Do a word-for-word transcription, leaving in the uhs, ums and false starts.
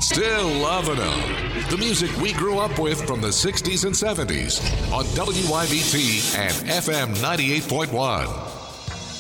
Still loving them. The music we grew up with from the sixties and seventies on W I B T and F M ninety-eight point one.